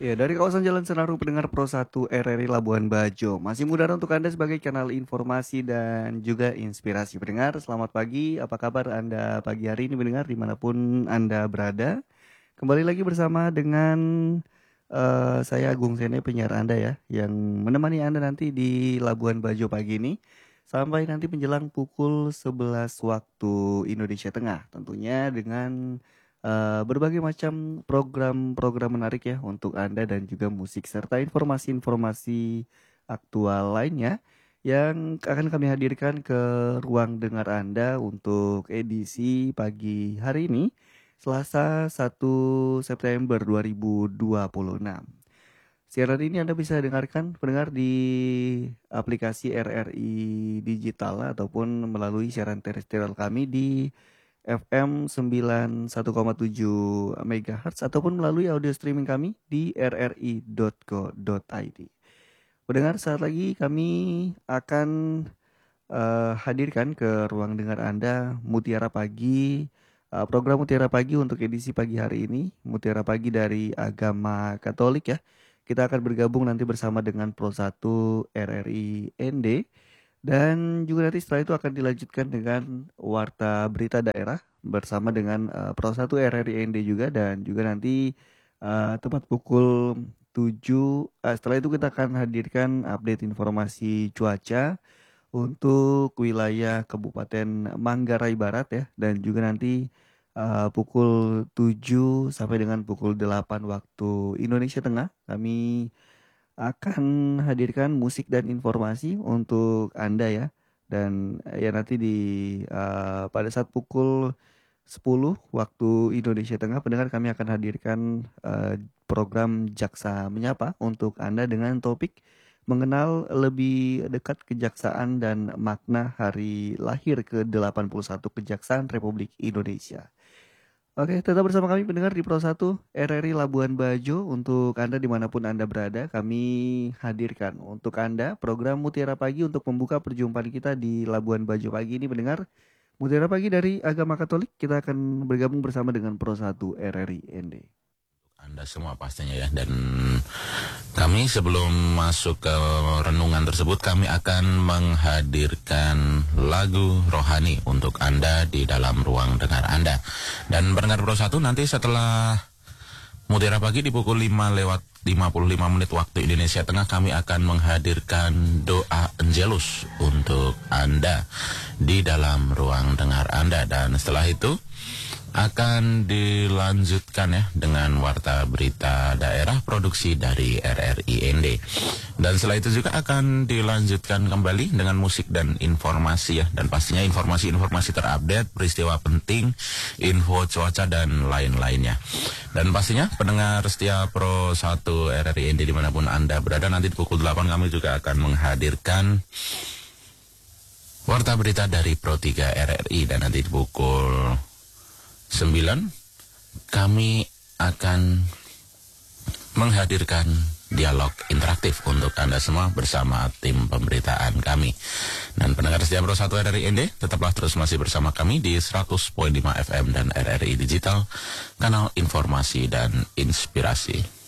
Ya, dari kawasan Jalan Senaru pendengar Pro 1 RRI Labuan Bajo. Masih mudah untuk Anda sebagai kanal informasi dan juga inspirasi pendengar. Selamat pagi, apa kabar Anda pagi hari ini pendengar dimanapun Anda berada. Kembali lagi bersama dengan saya Agung Sene penyiar Anda ya, yang menemani Anda nanti di Labuan Bajo pagi ini. Sampai nanti menjelang pukul 11 waktu Indonesia Tengah. Tentunya dengan berbagai macam program-program menarik ya untuk Anda dan juga musik serta informasi-informasi aktual lainnya yang akan kami hadirkan ke ruang dengar Anda untuk edisi pagi hari ini Selasa 1 September 2026. Siaran ini Anda bisa dengarkan pendengar di aplikasi RRI Digital ataupun melalui siaran terestrial kami di FM 91,7 MHz ataupun melalui audio streaming kami di rri.co.id. Pendengar, saat lagi kami akan hadirkan ke ruang dengar Anda Mutiara Pagi, program Mutiara Pagi untuk edisi pagi hari ini, Mutiara Pagi dari agama Katolik ya. Kita akan bergabung nanti bersama dengan Pro 1 RRI ND. Dan juga nanti setelah itu akan dilanjutkan dengan Warta Berita Daerah bersama dengan Pro 1 RRI ND juga. Dan juga nanti tepat pukul 7, setelah itu kita akan hadirkan update informasi cuaca untuk wilayah Kabupaten Manggarai Barat ya. Dan juga nanti pukul 7 sampai dengan pukul 8 waktu Indonesia Tengah kami akan hadirkan musik dan informasi untuk Anda ya. Dan ya nanti pada saat pukul 10 waktu Indonesia Tengah pendengar kami akan hadirkan program Jaksa Menyapa untuk Anda dengan topik mengenal lebih dekat kejaksaan dan makna hari lahir ke-81 Kejaksaan Republik Indonesia. Oke, tetap bersama kami pendengar di Pro 1 RRI Labuan Bajo. Untuk Anda dimanapun Anda berada, kami hadirkan untuk Anda program Mutiara Pagi untuk membuka perjumpaan kita di Labuan Bajo pagi ini pendengar. Mutiara Pagi dari agama Katolik, kita akan bergabung bersama dengan Pro 1 RRI ND. Anda semua pastinya ya, dan kami sebelum masuk ke renungan tersebut kami akan menghadirkan lagu rohani untuk Anda di dalam ruang dengar Anda. Dan pendengar Pro 1 nanti setelah Mutiara Pagi di pukul 5:55 waktu Indonesia Tengah kami akan menghadirkan doa Angelus untuk Anda di dalam ruang dengar Anda. Dan setelah itu akan dilanjutkan ya dengan Warta Berita Daerah produksi dari RRI ND. Dan setelah itu juga akan dilanjutkan kembali dengan musik dan informasi ya. Dan pastinya informasi-informasi terupdate, peristiwa penting, info cuaca dan lain-lainnya. Dan pastinya pendengar setia Pro 1 RRI ND dimanapun Anda berada, nanti di pukul 8 kami juga akan menghadirkan Warta Berita dari Pro 3 RRI. Dan nanti di pukul 9 kami akan menghadirkan dialog interaktif untuk Anda semua bersama tim pemberitaan kami. Dan pendengar setia Pro 1 RRI ND, tetaplah terus masih bersama kami di 100.5 FM dan RRI Digital, kanal informasi dan inspirasi.